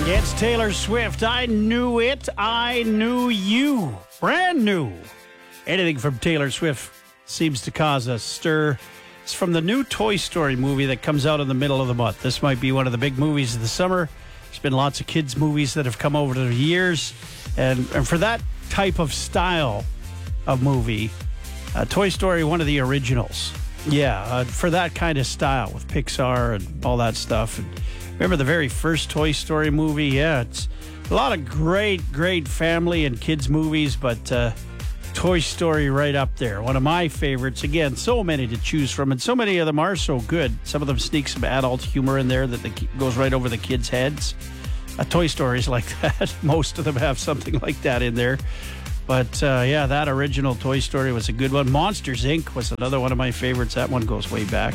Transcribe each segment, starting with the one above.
It's Taylor Swift. I knew it. I knew you. Brand new. Anything from Taylor Swift seems to cause a stir. It's from the new Toy Story movie that comes out in the middle of the month. This might be one of the big movies of the summer. There's been lots of kids' movies that have come over the years. And for that type of style of movie, Toy Story, one of the originals. Yeah, for that kind of style with Pixar and all that stuff. And remember the very first Toy Story movie? Yeah, it's a lot of great family and kids movies, but Toy Story right up there. One of my favorites. Again, so many to choose from, and so many of them are so good. Some of them sneak some adult humor in there that goes right over the kids' heads. Toy Story's like that. Most of them have something like that in there. But, yeah, that original Toy Story was a good one. Monsters, Inc. was another one of my favorites. That one goes way back.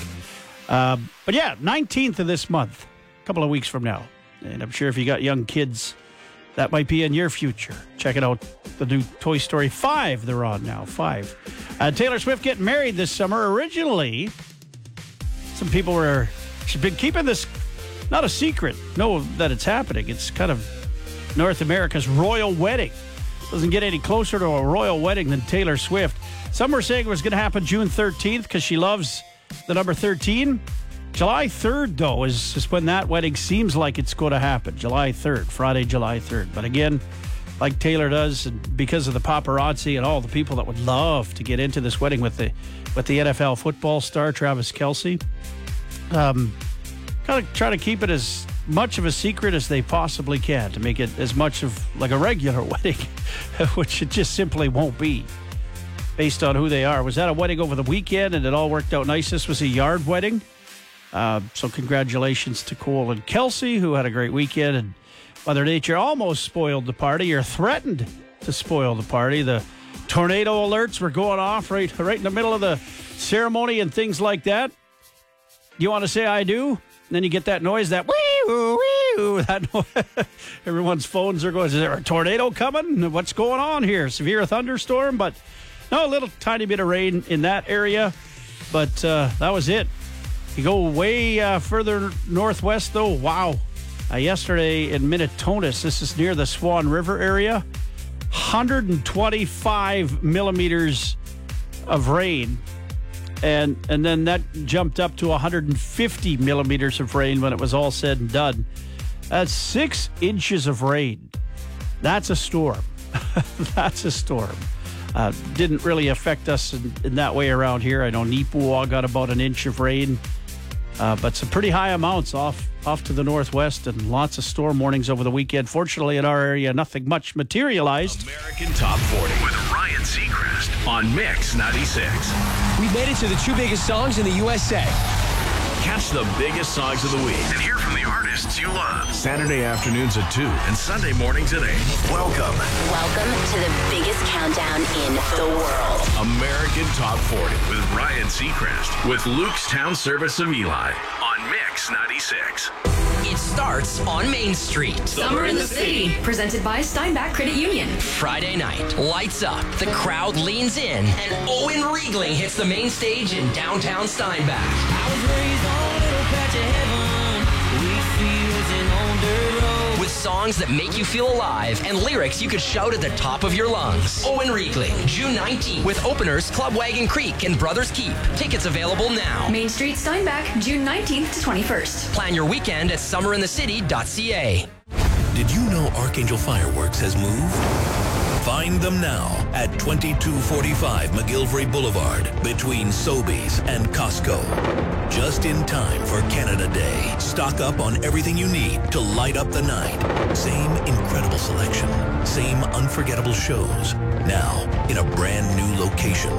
But, yeah, 19th of this month, a couple of weeks from now. And I'm sure if you got young kids, that might be in your future. Check it out. The new Toy Story 5 they're on now. 5. Taylor Swift getting married this summer. Originally, some people she's been keeping this not a secret. Know that it's happening. It's kind of North America's royal wedding. Doesn't get any closer to a royal wedding than Taylor Swift. Some were saying it was going to happen June 13th because she loves the number 13. July 3rd, though, is when that wedding seems like it's going to happen. July 3rd, Friday, July 3rd. But again, like Taylor does, and because of the paparazzi and all the people that would love to get into this wedding with the NFL football star, Travis Kelce, kind of try to keep it as much of a secret as they possibly can to make it as much of like a regular wedding, which it just simply won't be based on who they are. Was that a wedding over the weekend and it all worked out nice? This was a yard wedding. So congratulations to Cole and Kelsey, who had a great weekend, and Mother Nature almost spoiled the party, or threatened to spoil the party. The tornado alerts were going off right in the middle of the ceremony and things like that. You want to say I do? And then you get that noise, that wee-oo, wee-oo, that noise. Everyone's phones are going, is there a tornado coming? What's going on here? Severe thunderstorm? But no, a little tiny bit of rain in that area. But that was it. You go way further northwest, though. Wow. Yesterday in Minnetonka, this is near the Swan River area, 125 millimeters of rain. And then that jumped up to 150 millimeters of rain when it was all said and done. That's 6 inches of rain. That's a storm. That's a storm. Didn't really affect us in that way around here. I know Nipuwa got about an inch of rain. But some pretty high amounts off to the northwest, and lots of storm warnings over the weekend. Fortunately, in our area, nothing much materialized. American Top 40 with Ryan Seacrest on Mix 96. We've made it to the 2 biggest songs in the USA. Catch the biggest songs of the week and hear from the artists you love. Saturday afternoons at 2 and Sunday mornings at 8. Welcome to the biggest countdown in the world. American Top 40 with Ryan Seacrest with Luke's Town Service of Eli on Mix 96. It starts on Main Street. Summer in the City, presented by Steinbach Credit Union. Friday night, lights up, the crowd leans in, and Owen Riegling hits the main stage in downtown Steinbach. I was raised on a little patch of heaven, wheat fields and on dirt roads. With songs that make you feel alive and lyrics you could shout at the top of your lungs. Owen Riegling, June 19th, with openers Club Wagon Creek and Brothers Keep. Tickets available now. Main Street, Steinbach, June 19th to 21st. Plan your weekend at summerinthecity.ca. Did you know Archangel Fireworks has moved? Find them now at 2245 McGillivray Boulevard between Sobeys and Costco. Just in time for Canada Day. Stock up on everything you need to light up the night. Same incredible selection. Same unforgettable shows. Now in a brand new location.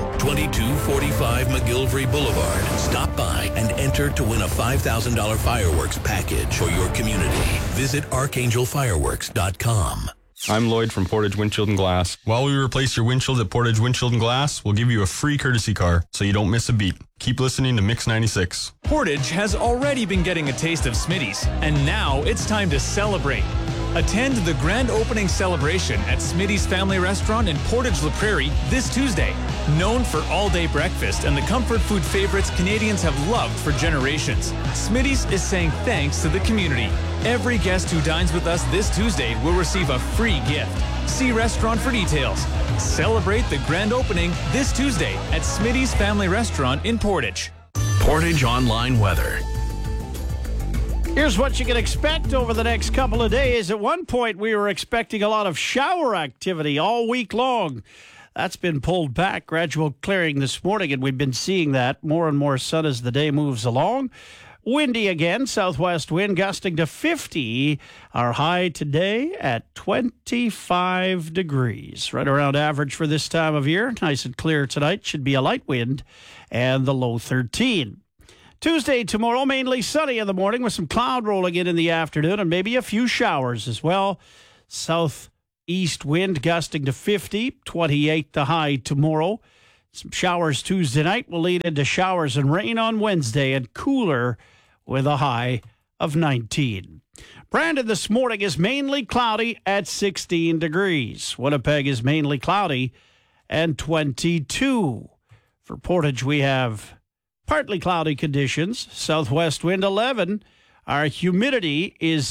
2245 McGillivray Boulevard. Stop by and enter to win a $5,000 fireworks package for your community. Visit archangelfireworks.com. I'm Lloyd from Portage Windshield and Glass. While we replace your windshield at Portage Windshield and Glass, we'll give you a free courtesy car so you don't miss a beat. Keep listening to Mix 96. Portage has already been getting a taste of Smitty's, and now it's time to celebrate. Attend the grand opening celebration at Smitty's Family Restaurant in Portage La Prairie this Tuesday. Known for all-day breakfast and the comfort food favorites Canadians have loved for generations, Smitty's is saying thanks to the community. Every guest who dines with us this Tuesday will receive a free gift. See restaurant for details. Celebrate the grand opening this Tuesday at Smitty's Family Restaurant in Portage. Portage Online Weather. Here's what you can expect over the next couple of days. At one point, we were expecting a lot of shower activity all week long. That's been pulled back, gradual clearing this morning, and we've been seeing that more and more sun as the day moves along. Windy again, southwest wind gusting to 50. Our high today at 25 degrees. Right around average for this time of year. Nice and clear tonight. Should be a light wind and the low 13. Tuesday, tomorrow, mainly sunny in the morning with some cloud rolling in the afternoon and maybe a few showers as well. Southeast wind gusting to 50, 28 the high tomorrow. Some showers Tuesday night will lead into showers and rain on Wednesday and cooler with a high of 19. Brandon this morning is mainly cloudy at 16 degrees. Winnipeg is mainly cloudy and 22. For Portage, we have partly cloudy conditions. Southwest wind 11. Our humidity is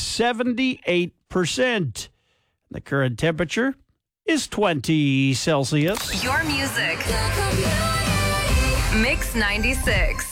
78%. The current temperature is 20 Celsius. Your music. Mix 96.